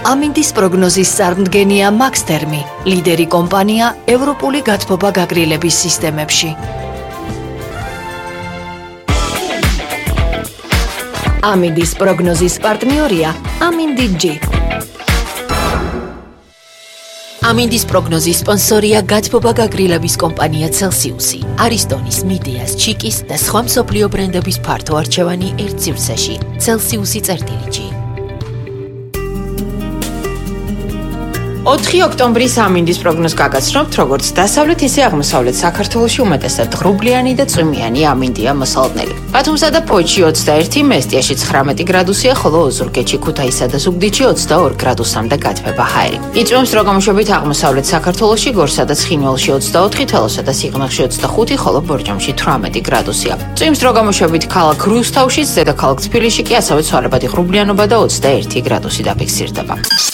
ამინდის პროგნოზის წარმდგენია მაქსთერმი, ლიდერი კომპანია ევროპული გათბობა გაგრილების სისტემებში. ამინდის პროგნოზის პარტნიორია ამინდი G. ამინდის პროგნოზის სპონსორია გათბობა გაგრილების კომპანია Celsius-ი, არისტონის, მიდეას, ჩიკის და სხვა მსოფლიო ბრენდების ფართო არჩევანი ერთ სივრცეში. Celsius-ი. 4 ოქტომბრის ამინდის პროგნოზს გაგაცნობთ, როგორც დასავლეთ, ისე აღმოსავლეთ საქართველოში უმეტესად ღრუბლიანი და წვიმიანი ამინდია მოსალოდნელი. ბათუმსა და ფოთში 21, მესტიაში 19 გრადუსია, ხოლო ოზურგეთში, ქუთაისსა და ზუგდიდში 22 გრადუსამდე გათბება ჰაერი. იწვევს დრო გამოშვებით აღმოსავლეთ საქართველოში, გორსა და ცხინვალში 24, თელოსა და სიღნაღში 25, ხოლო ბორჯომში 18 გრადუსია. წვიმს დრო გამოშვებით ქალაქ რუსთავში, ზედაქალაქ თბილისში კი ასევე ცვალებადი ღრუბლიანობა და 21 გრადუსი დაფიქსირდება.